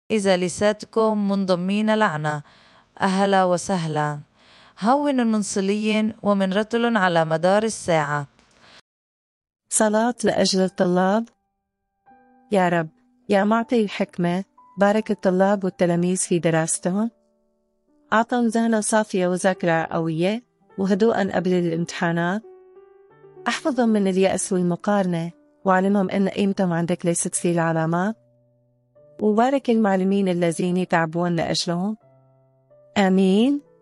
إذا لساتكم منضمين لنا، أهلا وسهلا. هون منصلي ومن رتل على مدار الساعة. صلاة لأجل الطلاب. يا رب، يا معطي الحكمة، بارك الطلاب والتلاميذ في دراستهم، أعطهم ذهنا صافية وذاكرة قوية وهدوءا قبل الامتحانات، أحفظهم من اليأس والمقارنة وعلمهم أن قيمتهم عندك ليست في العلامات، وبارك المعلمين الذين يتعبون لأجلهم. آمين.